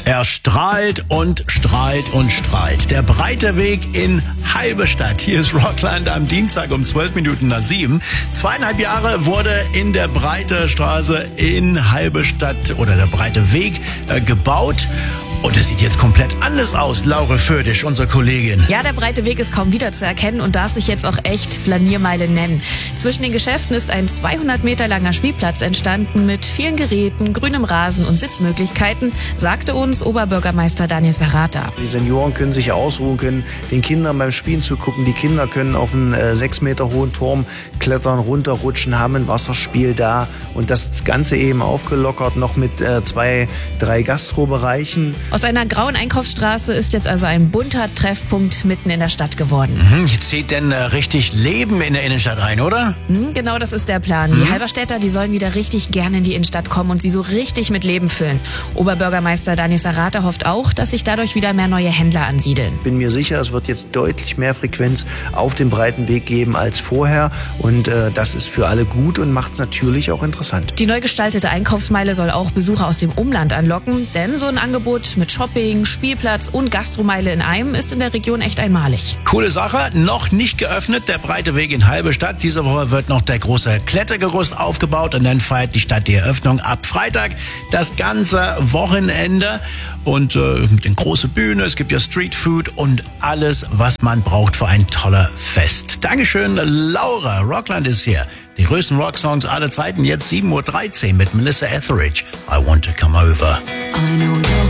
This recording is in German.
Er strahlt und strahlt und strahlt. Der breite Weg in Halberstadt. Hier ist Rockland am Dienstag um 7:12. 2,5 Jahre wurde in der Breite Straße in Halberstadt oder der breite Weg gebaut. Und es sieht jetzt komplett anders aus, Laura Föhrdisch, unsere Kollegin. Ja, der breite Weg ist kaum wiederzuerkennen und darf sich jetzt auch echt Flaniermeile nennen. Zwischen den Geschäften ist ein 200 Meter langer Spielplatz entstanden mit vielen Geräten, grünem Rasen und Sitzmöglichkeiten, sagte uns Oberbürgermeister Daniel Sarata. Die Senioren können sich ausruhen, können den Kindern beim Spielen zugucken. Die Kinder können auf einen 6 Meter hohen Turm klettern, runterrutschen, haben ein Wasserspiel da. Und das Ganze eben aufgelockert noch mit 2, 3 Gastrobereichen. Aus einer grauen Einkaufsstraße ist jetzt also ein bunter Treffpunkt mitten in der Stadt geworden. Jetzt zieht denn richtig Leben in der Innenstadt ein, oder? Genau, das ist der Plan. Die Halberstädter, die sollen wieder richtig gerne in die Innenstadt kommen und sie so richtig mit Leben füllen. Oberbürgermeister Daniel Sarata hofft auch, dass sich dadurch wieder mehr neue Händler ansiedeln. Ich bin mir sicher, es wird jetzt deutlich mehr Frequenz auf dem breiten Weg geben als vorher. Und das ist für alle gut und macht es natürlich auch interessant. Die neu gestaltete Einkaufsmeile soll auch Besucher aus dem Umland anlocken, denn so ein Angebot mit Shopping, Spielplatz und Gastromeile in einem ist in der Region echt einmalig. Coole Sache, noch nicht geöffnet, der breite Weg in Halberstadt. Diese Woche wird noch der große Klettergerüst aufgebaut und dann feiert die Stadt die Eröffnung ab Freitag, das ganze Wochenende. Und mit der großen Bühne, es gibt ja Streetfood und alles, was man braucht für ein toller Fest. Dankeschön, Laura. Rockland ist hier. Die größten Rocksongs aller Zeiten, jetzt 7:13 Uhr mit Melissa Etheridge. I want to come over. I know you're